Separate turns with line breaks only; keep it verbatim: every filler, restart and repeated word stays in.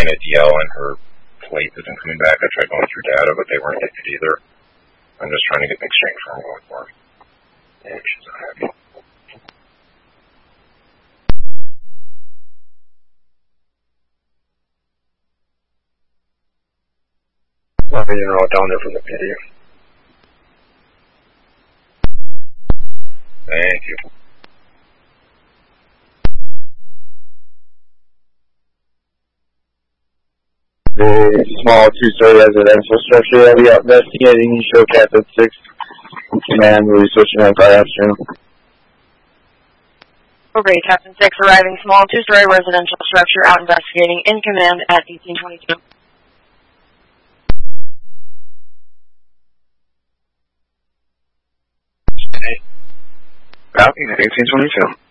saying a D L and her plate isn't coming back. I tried going through data, but they weren't getting it either. I'm just trying to get an exchange form going for her. And she's not happy. Let me enroll down there for the P D. Thank you. The small two-story residential structure that we are investigating, show Captain six. Command, we'll be switching out by afternoon.
Okay, Captain six arriving, small two-story residential structure out investigating, in command at eighteen twenty-two.
Copy, eighteen twenty-two.